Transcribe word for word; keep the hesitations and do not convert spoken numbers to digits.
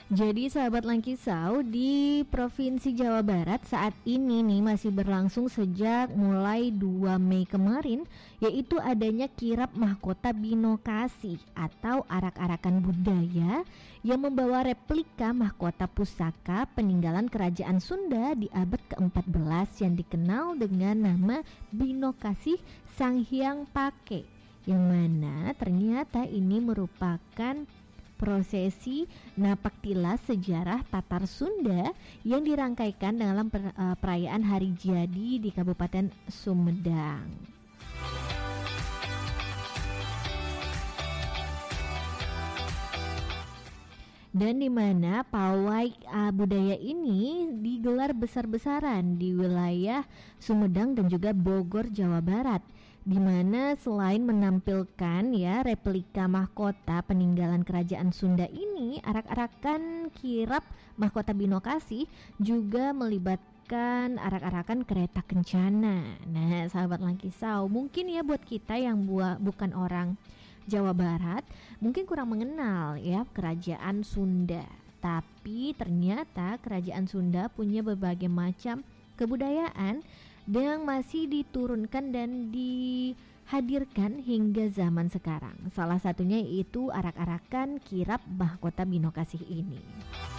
Jadi sahabat Langkisau, di Provinsi Jawa Barat saat ini nih masih berlangsung sejak mulai dua Mei kemarin, yaitu adanya kirap mahkota Binokasi atau arak-arakan budaya yang membawa replika mahkota pusaka peninggalan kerajaan Sunda di abad keempat belas yang dikenal dengan nama Binokasi Sanghyang Pake, yang mana ternyata ini merupakan prosesi napak tilas sejarah Tatar Sunda yang dirangkaikan dalam per, uh, perayaan Hari Jadi di Kabupaten Sumedang. Dan di mana pawai uh, budaya ini digelar besar-besaran di wilayah Sumedang dan juga Bogor, Jawa Barat, di mana selain menampilkan ya replika mahkota peninggalan kerajaan Sunda ini, arak-arakan kirap mahkota Binokasi juga melibatkan arak-arakan kereta kencana. Nah, sahabat Langkisau, mungkin ya buat kita yang buat bukan orang Jawa Barat, mungkin kurang mengenal ya kerajaan Sunda. Tapi ternyata kerajaan Sunda punya berbagai macam kebudayaan yang masih diturunkan dan dihadirkan hingga zaman sekarang. Salah satunya yaitu arak-arakan kirap mahkota Binokasi ini.